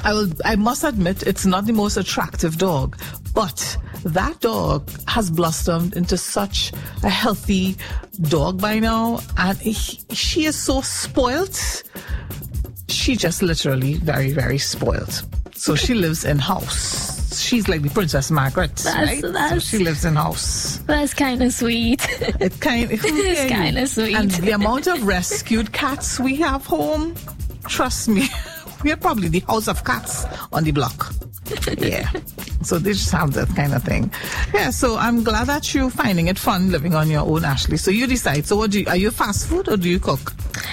I must admit, it's not the most attractive dog, but that dog has blossomed into such a healthy dog by now, and she is so spoilt. She just literally very, very spoilt. So she lives in house. She's like the Princess Margaret, right? So she lives in house. That's kind of sweet. It's kind of sweet. And the amount of rescued cats we have home, trust me, we're probably the house of cats on the block. Yeah. So they just have that kind of thing. Yeah, so I'm glad that you're finding it fun living on your own, Ashley. So you decide. So are you fast food or do you cook?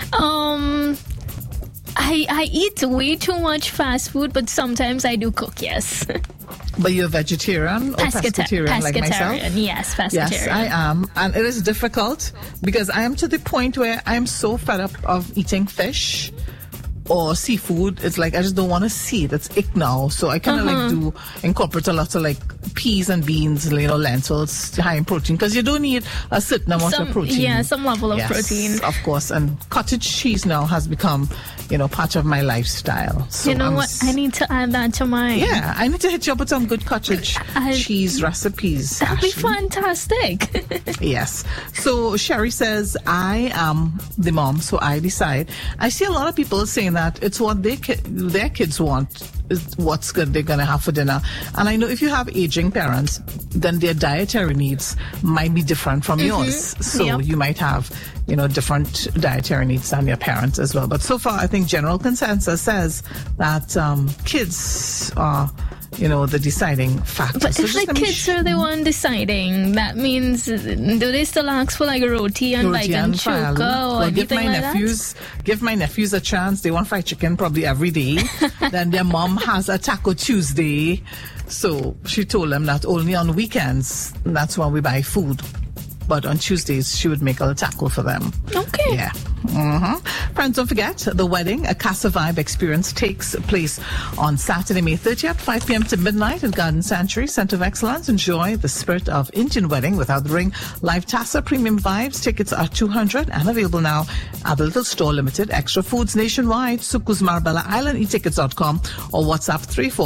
I eat way too much fast food, but sometimes I do cook, yes. But you're vegetarian or pescatarian like myself? Yes, pescatarian. Yes, I am. And it is difficult because I am to the point where I'm so fed up of eating fish or seafood. It's like I just don't want to see it. It's ick now. So I kind of incorporate a lot of like peas and beans, lentils, high in protein, because you don't need a certain amount of protein. Yeah, some level of protein. Of course. And cottage cheese now has become, part of my lifestyle. So you know what? I need to add that to mine. Yeah, I need to hit you up with some good cottage cheese recipes. That'd be fantastic. Yes. So Sherry says, I am the mom, so I decide. I see a lot of people saying that it's what their kids want is what's good they're going to have for dinner. And I know if you have aging parents, then their dietary needs might be different from yours. So you might have, different dietary needs than your parents as well. But so far, I think general consensus says that kids are the deciding factor. But so if the kids are the one deciding, that means, do they still ask for like roti and chuka or anything like that? Give my nephews a chance. They want fried chicken probably every day. Then their mom has a Taco Tuesday. So she told them that only on weekends, that's when we buy food. But on Tuesdays, she would make a taco for them. Okay. Yeah. Friends, don't forget, the wedding, a Casa Vibe experience, takes place on Saturday, May 30th, 5 p.m. to midnight at Garden Sanctuary Center of Excellence. Enjoy the spirit of Indian wedding without the ring. Live Tassa Premium Vibes. Tickets are $200 and available now at the Little Store Limited. Extra foods nationwide. Suku's Marbella Island, etickets.com or WhatsApp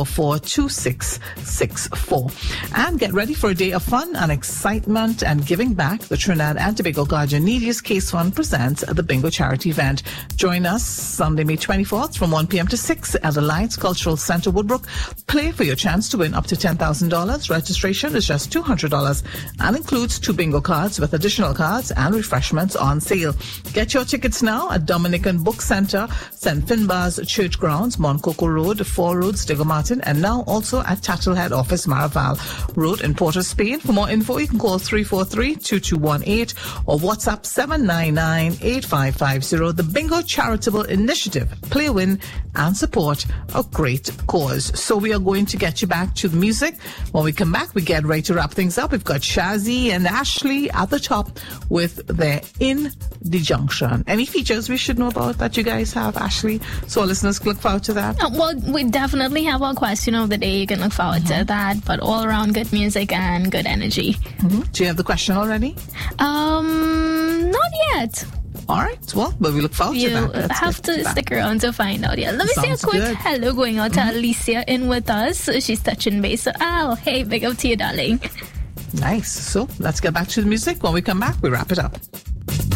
344-2664. And get ready for a day of fun and excitement and giving back. The Trinidad and Tobago Guardian Neediest Case Fund presents the Bingo Charity Event. Join us Sunday, May 24th from 1 p.m. to 6 at the Lights Cultural Center, Woodbrook. Play for your chance to win up to $10,000. Registration is just $200 and includes 2 bingo cards with additional cards and refreshments on sale. Get your tickets now at Dominican Book Center, St. Finbar's Church Grounds, Moncoco Road, 4 Roads, Diego Martin, and now also at Tattlehead Office, Maraval Road in Port of Spain. For more info, you can call 343-2218 or WhatsApp 799-8550. The Bingo Charitable Initiative. Play, win, and support a great cause. So we are going to get you back to the music. When we come back, we get ready to wrap things up. We've got Shazzy and Ashley at the top with their In the Junction. Any features we should know about that you guys have, Ashley? So our listeners can look forward to that. Well, we definitely have our question of the day. You can look forward to that. But all around good music and good energy. Do you have the question already? Not yet. All right. Well, but we look forward to that. You have to stick around to find out. Yeah. Let me say a quick hello going out to Alicia in with us. She's touching base. So, hey, big up to you, darling. Nice. So let's get back to the music. When we come back, we wrap it up.